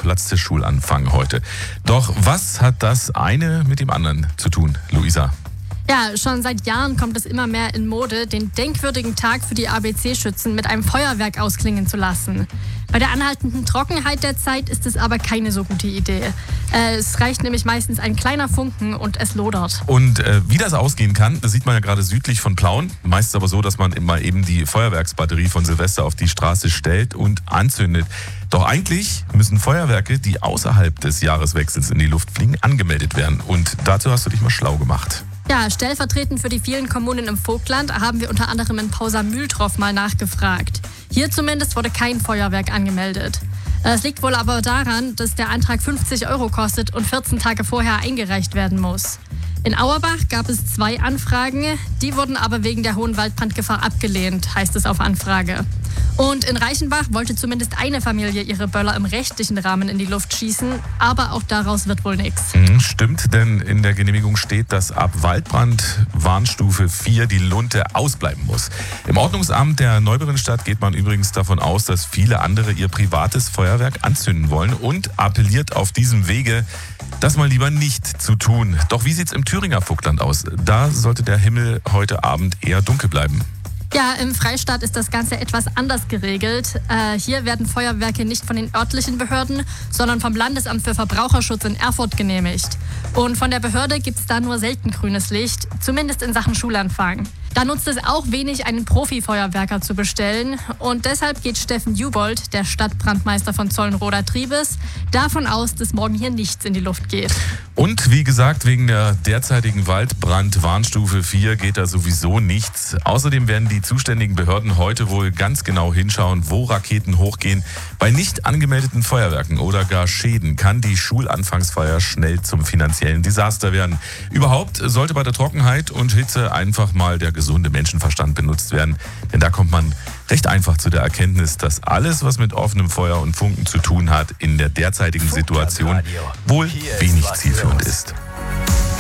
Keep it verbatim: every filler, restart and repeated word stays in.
platzte Schulanfang heute. Doch was hat das eine mit dem anderen zu tun, Luisa? Ja, schon seit Jahren kommt es immer mehr in Mode, den denkwürdigen Tag für die A B C-Schützen mit einem Feuerwerk ausklingen zu lassen. Bei der anhaltenden Trockenheit der Zeit ist es aber keine so gute Idee. Äh, es reicht nämlich meistens ein kleiner Funken und es lodert. Und äh, wie das ausgehen kann, das sieht man ja gerade südlich von Plauen. Meist aber so, dass man immer eben die Feuerwerksbatterie von Silvester auf die Straße stellt und anzündet. Doch eigentlich müssen Feuerwerke, die außerhalb des Jahreswechsels in die Luft fliegen, angemeldet werden. Und dazu hast du dich mal schlau gemacht. Ja, stellvertretend für die vielen Kommunen im Vogtland haben wir unter anderem in Pausa-Mühldorf mal nachgefragt. Hier zumindest wurde kein Feuerwerk angemeldet. Es liegt wohl aber daran, dass der Antrag fünfzig Euro kostet und vierzehn Tage vorher eingereicht werden muss. In Auerbach gab es zwei Anfragen, die wurden aber wegen der hohen Waldbrandgefahr abgelehnt, heißt es auf Anfrage. Und in Reichenbach wollte zumindest eine Familie ihre Böller im rechtlichen Rahmen in die Luft schießen, aber auch daraus wird wohl nichts. Mhm, stimmt, denn in der Genehmigung steht, dass ab Waldbrand Warnstufe vier die Lunte ausbleiben muss. Im Ordnungsamt der Neuberinnenstadt geht man übrigens davon aus, dass viele andere ihr privates Feuerwerk anzünden wollen und appelliert auf diesem Wege, das mal lieber nicht zu tun. Doch wie sieht's im Thüringer Vogtland aus? Da sollte der Himmel heute Abend eher dunkel bleiben. Ja, im Freistaat ist das Ganze etwas anders geregelt. Äh, hier werden Feuerwerke nicht von den örtlichen Behörden, sondern vom Landesamt für Verbraucherschutz in Erfurt genehmigt. Und von der Behörde gibt es da nur selten grünes Licht, zumindest in Sachen Schulanfang. Da nutzt es auch wenig, einen Profi-Feuerwerker zu bestellen. Und deshalb geht Steffen Jubold, der Stadtbrandmeister von Zollenroda-Triebes, davon aus, dass morgen hier nichts in die Luft geht. Und wie gesagt, wegen der derzeitigen Waldbrand-Warnstufe vier geht da sowieso nichts. Außerdem werden die zuständigen Behörden heute wohl ganz genau hinschauen, wo Raketen hochgehen. Bei nicht angemeldeten Feuerwerken oder gar Schäden kann die Schulanfangsfeier schnell zum finanziellen Desaster werden. Überhaupt sollte bei der Trockenheit und Hitze einfach mal der gesunde Menschenverstand benutzt werden. Denn da kommt man recht einfach zu der Erkenntnis, dass alles, was mit offenem Feuer und Funken zu tun hat, in der derzeitigen Situation wohl wenig zielführend ist.